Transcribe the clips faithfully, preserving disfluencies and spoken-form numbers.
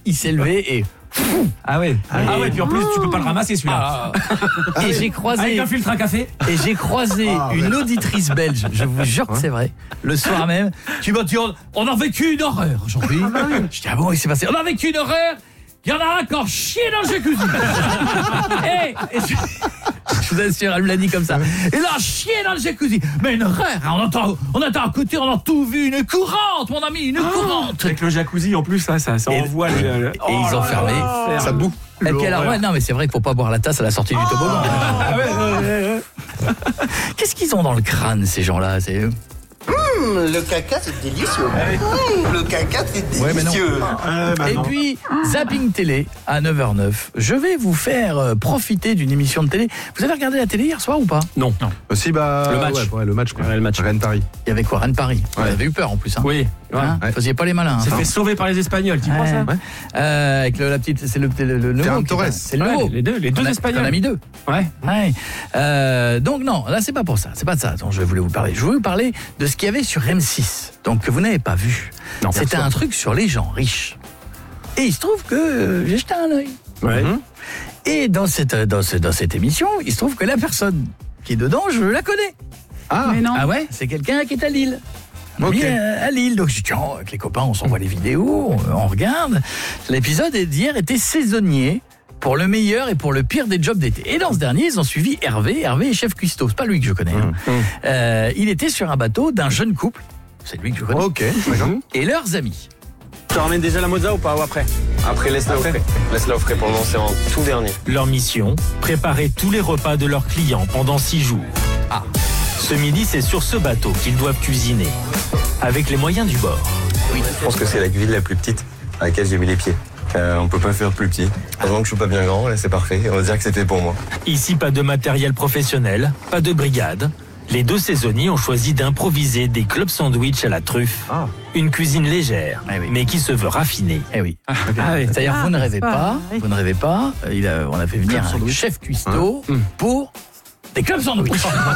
il s'est levé et... Ah ouais. Ah ouais, puis en plus tu peux pas le ramasser celui-là. Ah. Et j'ai croisé avec un filtre à café. Et j'ai croisé ah, une ouais. auditrice belge, je vous jure que c'est vrai. Le soir même, tu m'as dit on a vécu une horreur aujourd'hui. Ah, bah oui. Je dis ah bon, il s'est passé. On a vécu une horreur. Il y en a un qui a chié dans le jacuzzi. et, et je, je vous assure, elle me l'a dit comme ça. Et là, chier dans le jacuzzi. Mais une horreur, hein, on entend, on entend à côté, on a tout vu, une courante, mon ami, une oh, courante. Avec le jacuzzi en plus, ça, ça, ça et, envoie. Et, le, et oh ils ont fermé. Là, ça boue. Et puis alors, ouais, non, mais c'est vrai qu'il faut pas boire la tasse à la sortie oh, du toboggan. Ah, ouais, ouais, ouais, ouais. Qu'est-ce qu'ils ont dans le crâne, ces gens-là? C'est... Mmh, le caca c'est délicieux. Mmh, le caca c'est délicieux. Ouais, bah et non. Puis Zapping Télé à neuf heures neuf. Je vais vous faire euh, profiter d'une émission de télé. Vous avez regardé la télé hier soir ou pas? Non. Non. Euh, si bah le match. Ouais, ouais, le match quoi. Ouais, le match. Rennes-Paris. Il y avait quoi? Rennes-Paris. Ouais. Vous avez eu peur en plus hein. Oui. Hein ouais. Vous faisiez pas les malins. C'est hein. fait sauver par les Espagnols, tu crois ça? Ouais. Euh, avec le, la petite, c'est le le, le nouveau. Torres. C'est le ouais, nouveau. Les deux, les deux on a, Espagnols. On a mis deux. Ouais. Ouais. Euh, donc non, là c'est pas pour ça, c'est pas de ça dont je voulais vous parler. Je voulais vous parler de ce qu'il y avait sur M six, donc que vous n'avez pas vu. Non. C'était un truc sur les gens riches. Et il se trouve que euh, j'ai jeté un œil. Ouais. Mmh. Et dans cette dans ce, dans cette émission, il se trouve que la personne qui est dedans, je la connais. Ah. Mais non. Ah ouais, c'est quelqu'un qui est à Lille. Ok. À Lille, donc je dis tiens, avec les copains, on s'envoie les vidéos, on, on regarde. L'épisode d'hier était saisonnier pour le meilleur et pour le pire des jobs d'été. Et dans ce dernier, ils ont suivi Hervé. Hervé est chef cuistot, c'est pas lui que je connais. Hein. Mmh. Euh, il était sur un bateau d'un jeune couple, c'est lui que je connais. Ok. Et leurs amis. Tu ramènes déjà la mozza ou pas ou après? Après, laisse-la au frais. Laisse-la au frais pour le lancer en tout dernier. Leur mission, préparer tous les repas de leurs clients pendant six jours. Ah. Ce midi, c'est sur ce bateau qu'ils doivent cuisiner, avec les moyens du bord. Oui, je pense que c'est la cuisine la plus petite à laquelle j'ai mis les pieds. Euh, on peut pas faire plus petit. Heureusement que je suis pas bien grand, là c'est parfait. On va dire que c'était pour moi. Ici, pas de matériel professionnel, pas de brigade. Les deux saisonniers ont choisi d'improviser des clubs sandwich à la truffe. Ah. Une cuisine légère, eh oui. mais qui se veut raffinée. Eh oui. Ah, okay. ah, oui. C'est-à-dire ah, vous ne rêvez pas, pas oui. vous ne rêvez pas. Il a, on a fait venir un chef cuistot hein pour des clubs sandwich.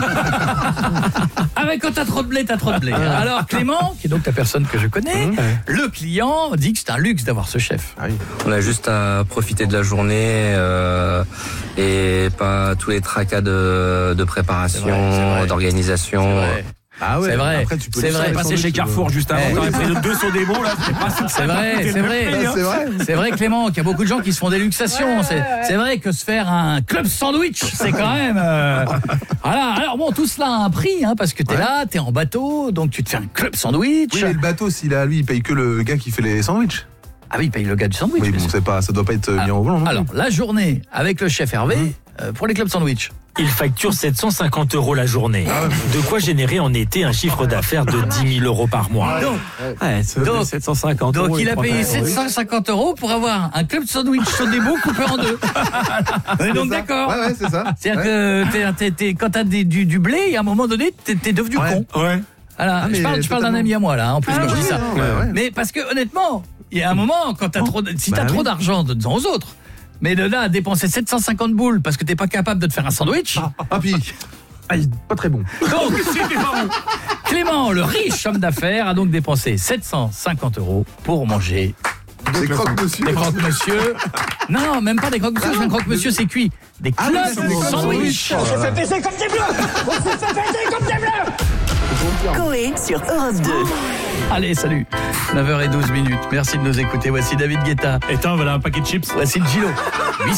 Avec quand t'as trop de blé, t'as trop de blé. Alors Clément, qui est donc la personne que je connais, mmh. le client dit que c'est un luxe d'avoir ce chef. Ah oui. On a juste à profiter de la journée euh, et pas tous les tracas de, de préparation, c'est vrai, c'est vrai. d'organisation. Ah ouais, c'est vrai. Après, tu peux c'est vrai. Passer chez Carrefour juste avant. Eh, T'aurais pris deux sur des bons là. C'est pas ça. C'est vrai, c'est vrai. C'est vrai. C'est vrai, Clément, qu'il y a beaucoup de gens qui se font des luxations. Ouais, c'est, ouais, ouais. c'est vrai que se faire un club sandwich, c'est quand même. Euh... Voilà. Alors bon, tout cela a un prix, hein, parce que t'es ouais. là, t'es en bateau, donc tu te fais un club sandwich. Oui, mais le bateau, s'il a lui, il paye que le gars qui fait les sandwichs. Ah oui, il paye le gars du sandwich. Oui, bon, c'est pas, ça doit pas être mis en volant. Alors, la journée avec le chef Hervé mmh. euh, pour les clubs sandwich. Il facture sept cent cinquante euros la journée. Ah ouais. De quoi générer en été un chiffre d'affaires de dix mille euros par mois. Donc, ouais, donc, sept cent cinquante donc euros il a payé sept cent cinquante euros pour avoir un club sandwich sur des bouts coupés en deux. Et donc d'accord. Ouais, ouais, c'est ça. C'est-à-dire ouais. que t'es, t'es, t'es, quand t'as des, du, du blé, à un moment donné, t'es, t'es devenu ouais. con. Ouais. Voilà, ah, je parle, je parle d'un ami à moi là, en plus ah, quand ouais, je dis ça. Ouais, ouais. Mais parce que honnêtement, il y a un moment quand t'as trop, si t'as bah, trop oui. d'argent, donne-en aux autres. Mais de là à dépenser sept cent cinquante boules parce que t'es pas capable de te faire un sandwich. Ah, ah puis, ah, pas très bon. Donc, Clément, le riche homme d'affaires, a donc dépensé sept cent cinquante euros pour manger des croque-monsieur. Des croque-monsieur. Non, même pas des croque-monsieur. Ah, un croque-monsieur, c'est cuit. Des clubs ah, sandwich. On s'est fait baiser comme des bleus. On s'est fait baiser comme des bleus. Coé sur Europe deux. Allez, salut. neuf heures douze minutes. Merci de nous écouter. Voici David Guetta. Et toi, voilà un paquet de chips. Voici Gilo.